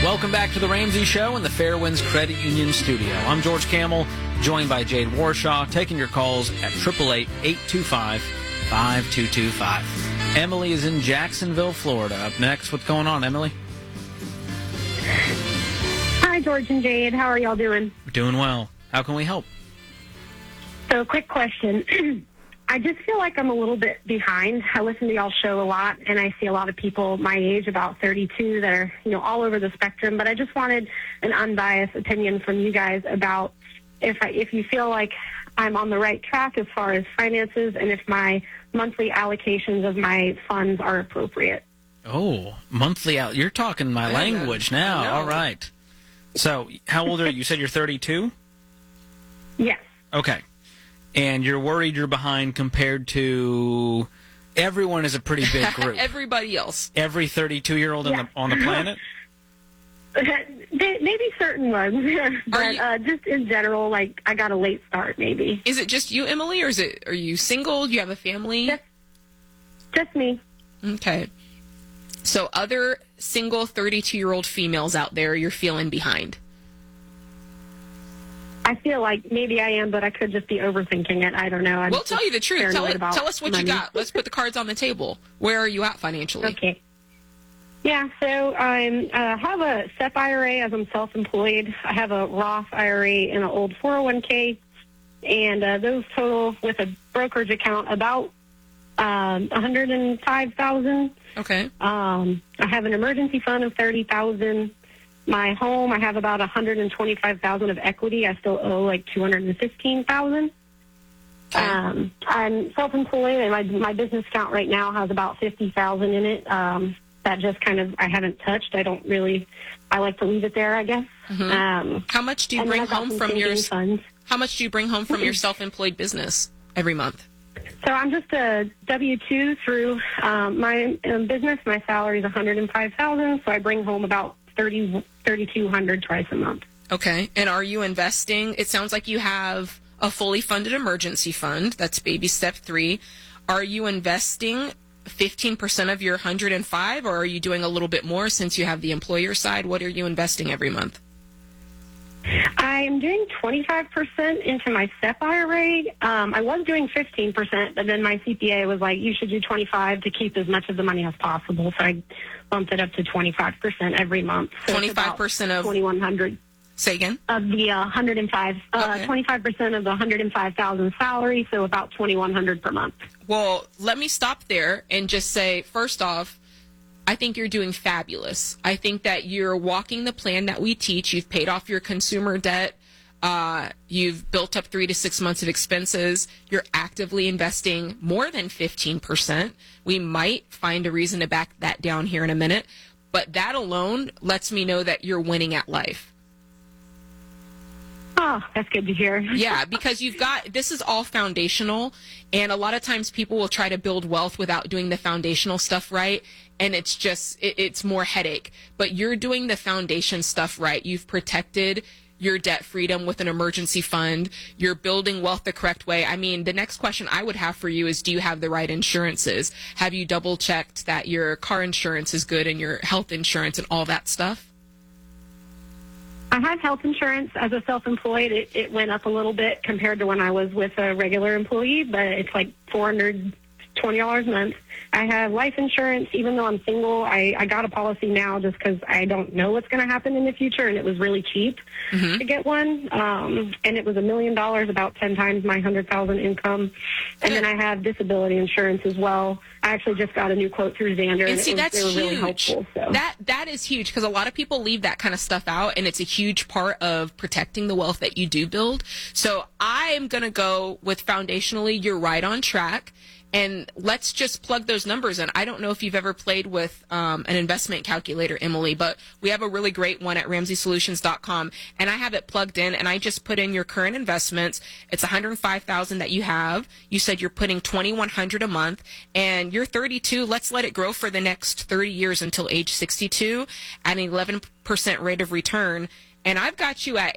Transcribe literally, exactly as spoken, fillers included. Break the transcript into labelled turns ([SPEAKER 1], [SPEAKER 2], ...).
[SPEAKER 1] Welcome back to the Ramsey Show in the Fairwinds Credit Union studio. I'm George Camel, joined by Jade Warshaw, taking your calls at eight eight eight, eight two five, five two two five. Emily is in Jacksonville, Florida. Up next, what's going on, Emily?
[SPEAKER 2] Hi, George and Jade. How are y'all doing?
[SPEAKER 1] We're doing well. How can we help?
[SPEAKER 2] So, quick question. I just feel like I'm a little bit behind. I listen to y'all's show a lot, and I see a lot of people my age, about thirty-two, that are, you know, all over the spectrum. But I just wanted an unbiased opinion from you guys about if I, if you feel like I'm on the right track as far as finances, and if my monthly allocations of my funds are appropriate.
[SPEAKER 1] Oh, monthly out. You're talking my language now. All right. So, how old are you? You said you're thirty-two?
[SPEAKER 2] Yes.
[SPEAKER 1] Okay. And you're worried you're behind compared to everyone is a pretty big group.
[SPEAKER 3] Everybody else.
[SPEAKER 1] Every thirty-two-year-old
[SPEAKER 2] Yeah.
[SPEAKER 1] on, the, on the planet?
[SPEAKER 2] Maybe certain ones, but
[SPEAKER 3] you,
[SPEAKER 2] uh, just in general, like, I got a late start, maybe.
[SPEAKER 3] Is it just you, Emily, or is it? Are you single? Do you have a family?
[SPEAKER 2] Just, just me.
[SPEAKER 3] Okay. So other single thirty-two-year-old females out there, you're feeling behind.
[SPEAKER 2] I feel like maybe I am, but I could just be overthinking it. I don't know. I'm
[SPEAKER 3] we'll tell you the truth. Tell, it, tell us what
[SPEAKER 2] money.
[SPEAKER 3] you got. Let's put the cards on the table. Where are you at financially?
[SPEAKER 2] Okay. Yeah, so I uh, have a S E P I R A as I'm self-employed. I have a Roth I R A and an old four oh one k, and uh, those total with a brokerage account about um, one hundred five thousand dollars.
[SPEAKER 3] Okay.
[SPEAKER 2] Um, I have an emergency fund of thirty thousand dollars. My home, I have about one hundred twenty-five thousand dollars of equity. I still owe like two hundred fifteen thousand dollars.
[SPEAKER 3] Okay.
[SPEAKER 2] Um, I'm self-employed, and my my business account right now has about fifty thousand dollars in it. Um, that just kind of I haven't touched. I don't really. I like to leave it there, I guess.
[SPEAKER 3] Mm-hmm.
[SPEAKER 2] Um,
[SPEAKER 3] how much do you
[SPEAKER 2] and then
[SPEAKER 3] bring
[SPEAKER 2] I've got
[SPEAKER 3] home
[SPEAKER 2] some
[SPEAKER 3] from your?
[SPEAKER 2] savings funds.
[SPEAKER 3] How much do you bring home from your self-employed business every month?
[SPEAKER 2] So I'm just a W two through um, my um, business. My salary is one hundred five thousand dollars, so I bring home about thirty, thirty-two hundred dollars twice a month.
[SPEAKER 3] Okay. And are you investing? It sounds like you have a fully funded emergency fund. That's baby step three. Are you investing fifteen percent of your one hundred five, or are you doing a little bit more since you have the employer side? What are you investing every month?
[SPEAKER 2] I'm doing twenty-five percent into my S E P I R A. Um, I was doing fifteen percent, but then my C P A was like, you should do twenty-five to keep as much of the money as possible. So I bumped it up to twenty-five percent every month. So
[SPEAKER 3] twenty-five percent of
[SPEAKER 2] twenty-one hundred.
[SPEAKER 3] Say again?
[SPEAKER 2] Of the uh, one hundred five, uh,
[SPEAKER 3] Okay.
[SPEAKER 2] twenty-five percent of the one hundred five thousand salary, so about twenty-one hundred per month.
[SPEAKER 3] Well, let me stop there and just say, first off, I think you're doing fabulous. I think that you're walking the plan that we teach. You've paid off your consumer debt. Uh, you've built up three to six months of expenses. You're actively investing more than fifteen percent. We might find a reason to back that down here in a minute. But that alone lets me know that you're winning at life.
[SPEAKER 2] Oh, that's good to hear.
[SPEAKER 3] Yeah, because you've got, this is all foundational, and a lot of times people will try to build wealth without doing the foundational stuff right, and it's just, it, it's more headache. But you're doing the foundation stuff right. You've protected your debt freedom with an emergency fund. You're building wealth the correct way. I mean, the next question I would have for you is, do you have the right insurances? Have you double checked that your car insurance is good and your health insurance and all that stuff?
[SPEAKER 2] I have health insurance as a self-employed. It, it went up a little bit compared to when I was with a regular employee, but it's like four hundred twenty dollars a month. I have life insurance, even though I'm single. I, I got a policy now just because I don't know what's going to happen in the future, and it was really cheap
[SPEAKER 3] Mm-hmm.
[SPEAKER 2] to get one. Um, and it was a million dollars, about ten times my one hundred thousand dollars income. And then I have disability insurance as well. I actually just got a new quote through Xander, and,
[SPEAKER 3] And see,
[SPEAKER 2] it was,
[SPEAKER 3] that's
[SPEAKER 2] they were really
[SPEAKER 3] huge.
[SPEAKER 2] helpful. So.
[SPEAKER 3] That that is huge because a lot of people leave that kind of stuff out, and it's a huge part of protecting the wealth that you do build. So I am going to go with foundationally, you're right on track. And let's just plug those numbers in. I don't know if you've ever played with um, an investment calculator, Emily, but we have a really great one at ramsey solutions dot com, and I have it plugged in, and I just put in your current investments. It's one hundred five thousand dollars that you have. You said you're putting twenty-one hundred dollars a month, and you're thirty-two. Let's let it grow for the next thirty years until age sixty-two at an eleven percent rate of return. And I've got you at